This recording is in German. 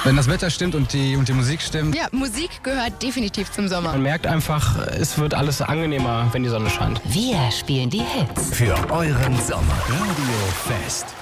Wenn das Wetter stimmt und die Musik stimmt. Ja, Musik gehört definitiv zum Sommer. Man merkt einfach, es wird alles angenehmer, wenn die Sonne scheint. Wir spielen die Hits. Für euren Sommer. Radio Fest.